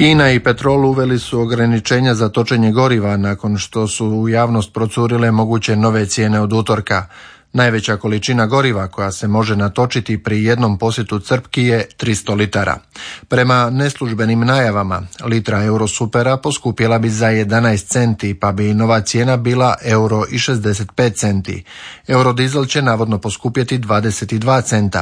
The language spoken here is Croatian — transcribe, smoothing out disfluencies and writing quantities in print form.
INA i Petrol uveli su ograničenja za točenje goriva nakon što su u javnost procurile moguće nove cijene od utorka. Najveća količina goriva koja se može natočiti pri jednom posjetu crpki je 300 litara. Prema neslužbenim najavama, litra Eurosupera poskupjela bi za 11 centi, pa bi nova cijena bila €1,65. Eurodizel će navodno poskupjeti 22 centa.